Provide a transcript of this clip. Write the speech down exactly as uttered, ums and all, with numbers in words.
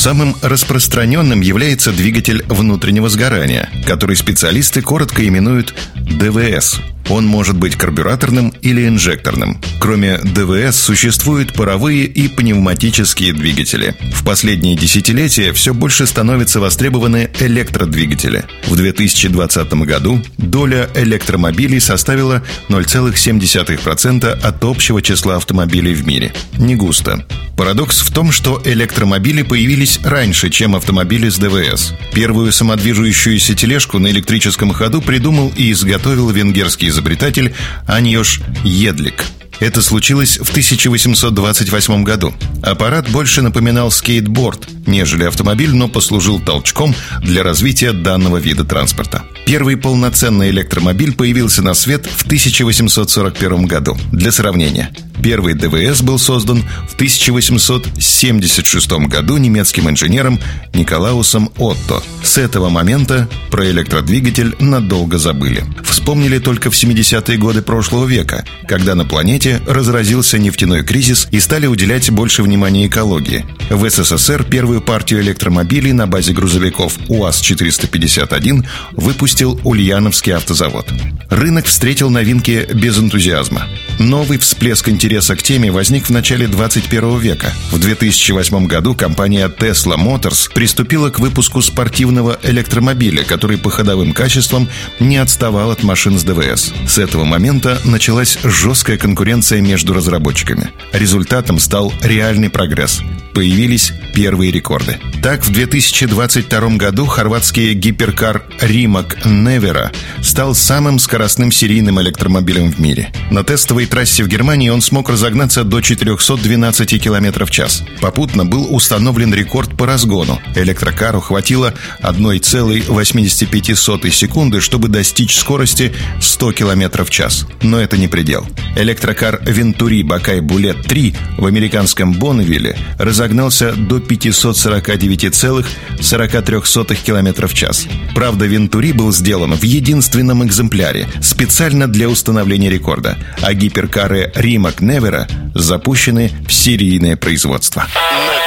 Самым распространенным является двигатель внутреннего сгорания, который специалисты коротко именуют ДВС. Он может быть карбюраторным или инжекторным. Кроме ДВС существуют паровые и пневматические двигатели. В последние десятилетия все больше становятся востребованы электродвигатели. В две тысячи двадцатом году доля электромобилей составила ноль целых семь десятых процента от общего числа автомобилей в мире. Не густо. Парадокс в том, что электромобили появились раньше, чем автомобили с ДВС. Первую самодвижущуюся тележку на электрическом ходу придумал и изготовил венгерский изобретатель Аньош Едлик. Это случилось в тысяча восемьсот двадцать восьмом году. Аппарат больше напоминал скейтборд, нежели автомобиль, но послужил толчком для развития данного вида транспорта. Первый полноценный электромобиль появился на свет в тысяча восемьсот сорок первом году. Для сравнения, первый ДВС был создан в тысяча восемьсот семьдесят шестом году немецким инженером Николаусом Отто. С этого момента про электродвигатель надолго забыли. Вспомнили только в семидесятые годы прошлого века, когда на планете разразился нефтяной кризис и стали уделять больше внимания экологии. В СССР первую партию электромобилей на базе грузовиков УАЗ четыреста пятьдесят один выпустил Ульяновский автозавод. Рынок встретил новинки без энтузиазма. Новый всплеск интереса к теме возник в начале двадцать первого века. В две тысячи восьмом году компания Tesla Motors приступила к выпуску спортивного электромобиля, который по ходовым качествам не отставал от машин с ДВС. С этого момента началась жесткая конкуренция между разработчиками. Результатом стал реальный прогресс. Появились первые рекорды. Так, в две тысячи двадцать втором году хорватский гиперкар Rimac Nevera стал самым скоростным серийным электромобилем в мире. На тестовой трассе в Германии он смог разогнаться до четыреста двенадцать километров в час. Попутно был установлен рекорд по разгону. Электрокару хватило одна целая восемьдесят пять сотых секунды, чтобы достичь скорости сто километров в час. Но это не предел. Электрокар Venturi Bacay Bullet три в американском Бонневилле разогнался до пятьсот сорок девять целых сорок три сотых километра в час. Правда, Venturi был сделан в единственном экземпляре, специально для установления рекорда, а гиперкары Rimac Nevera запущены в серийное производство.